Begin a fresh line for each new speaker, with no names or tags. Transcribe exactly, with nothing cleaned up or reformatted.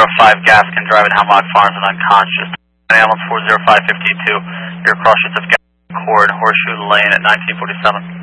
zero five Gaskin driving Hemlock Farms and unconscious. Ambulance four zero five five two, your cross streets of Gaskin Court, Horseshoe Lane at nineteen forty-seven.